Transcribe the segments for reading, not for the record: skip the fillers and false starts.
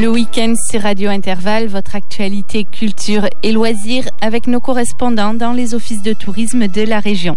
Le week-end, c'est Radio Intervalle, votre actualité, culture et loisirs avec nos correspondants dans les offices de tourisme de la région.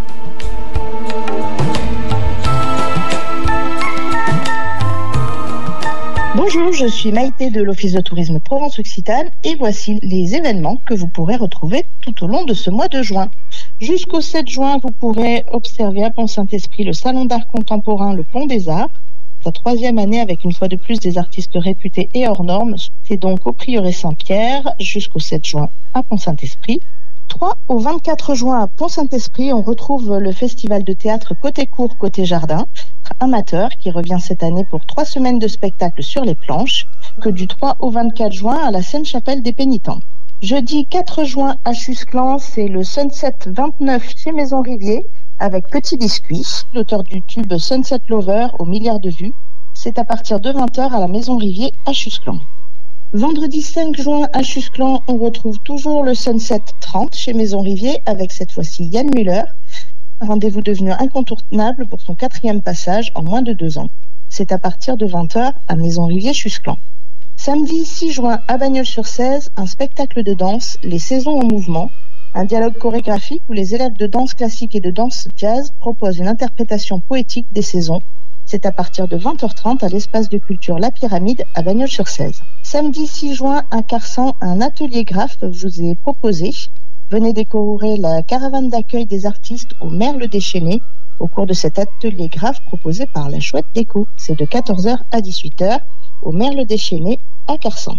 Bonjour, je suis Maïté de l'Office de tourisme Provence-Occitane et voici les événements que vous pourrez retrouver tout au long de ce mois de juin. Jusqu'au 7 juin, vous pourrez observer à Pont-Saint-Esprit le Salon d'art contemporain Le Pont des Arts. Sa 3e année avec une fois de plus des artistes réputés et hors normes. C'est donc au Prieuré Saint-Pierre jusqu'au 7 juin à Pont-Saint-Esprit. 3 au 24 juin à Pont-Saint-Esprit, on retrouve le festival de théâtre Côté Cour, Côté Jardin, amateur, qui revient cette année pour 3 semaines de spectacle sur les planches, que du 3 au 24 juin à la Sainte-Chapelle des Pénitents. Jeudi 4 juin à Chusclan, c'est le Sunset 29 chez Maison Rivier, avec Petit Biscuit, l'auteur du tube Sunset Lover aux milliards de vues. C'est à partir de 20h à la Maison Rivier à Chusclan. Vendredi 5 juin à Chusclan, on retrouve toujours le Sunset 30 chez Maison Rivier avec cette fois-ci Yann Muller. Un rendez-vous devenu incontournable pour son 4e passage en moins de 2 ans. C'est à partir de 20h à Maison Rivier Chusclan. Samedi 6 juin à Bagnols-sur-Cèze, un spectacle de danse, Les Saisons en mouvement, un dialogue chorégraphique où les élèves de danse classique et de danse jazz proposent une interprétation poétique des saisons. C'est à partir de 20h30 à l'espace de culture La Pyramide à Bagnols-sur-Cèze. Samedi 6 juin à Carsan, un atelier graphe vous est proposé. Venez découvrir la caravane d'accueil des artistes au Merle Déchaîné au cours de cet atelier graphe proposé par la Chouette Déco. C'est de 14h à 18h au Merle Déchaîné à Carsan.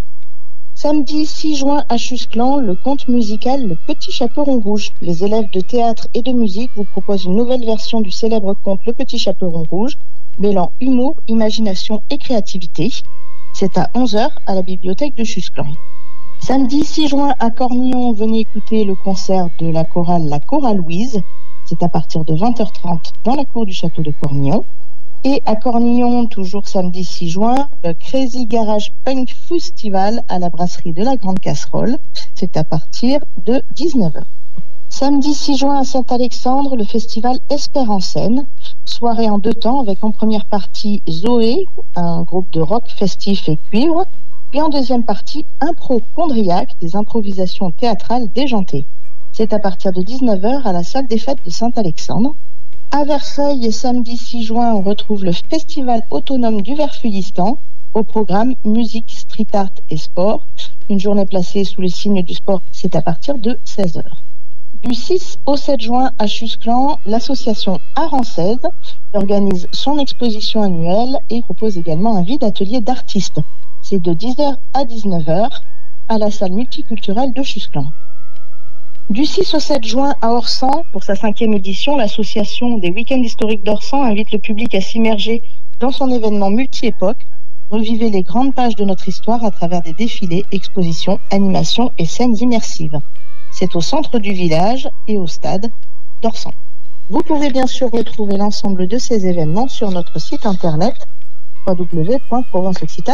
Samedi 6 juin à Chusclan, le conte musical Le Petit Chaperon Rouge. Les élèves de théâtre et de musique vous proposent une nouvelle version du célèbre conte Le Petit Chaperon Rouge, mêlant humour, imagination et créativité. C'est à 11h à la bibliothèque de Chusclan. Samedi 6 juin à Cornillon, venez écouter le concert de la chorale La Chorale Louise. C'est à partir de 20h30 dans la cour du château de Cornillon. Et à Cornillon, toujours samedi 6 juin, le Crazy Garage Punk Festival à la brasserie de la Grande Casserole. C'est à partir de 19h. Samedi 6 juin à Saint-Alexandre, le festival Espère en scène. Soirée en 2 temps avec en première partie Zoé, un groupe de rock festif et cuivre. Et en deuxième partie, Impro Chondriac, des improvisations théâtrales déjantées. C'est à partir de 19h à la salle des fêtes de Saint-Alexandre. À Verfeil, samedi 6 juin, on retrouve le festival autonome du Verfeuillistan. Au programme musique, street art et sport. Une journée placée sous le signe du sport, c'est à partir de 16h. Du 6 au 7 juin à Chusclan, l'association Arancèse organise son exposition annuelle et propose également un vide atelier d'artistes. C'est de 10h à 19h à la salle multiculturelle de Chusclan. Du 6 au 7 juin à Orsan, pour sa 5e édition, l'association des week-ends historiques d'Orsan invite le public à s'immerger dans son événement multi-époque. Revivez les grandes pages de notre histoire à travers des défilés, expositions, animations et scènes immersives. C'est au centre du village et au stade d'Orsan. Vous pouvez bien sûr retrouver l'ensemble de ces événements sur notre site internet www.provenceoccitane.fr.